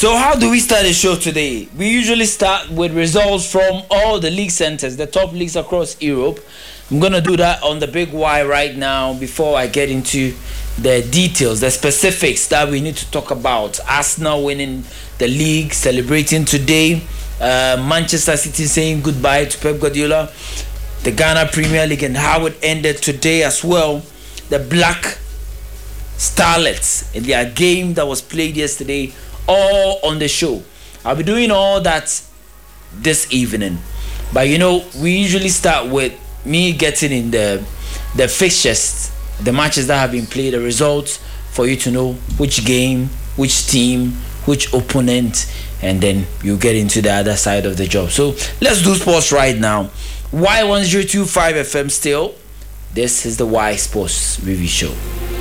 So how do we start the show today? We usually start with results from all the league centers, the top leagues across Europe. I'm going to do that on the big Y right now before I get into the details, the specifics that we need to talk about. Arsenal winning the league, celebrating today. Manchester City saying goodbye to Pep Guardiola. The Ghana Premier League and how it ended today as well. The Black Starlets in their game that was played yesterday, all on the show. I'll be doing all that this evening. But we usually start with me getting in the fixtures, the matches that have been played, the results, for you to know which game, which team, which opponent, and then you get into the other side of the job. So let's do sports right now. Y1025 FM still. This is the Y Sports Review Show.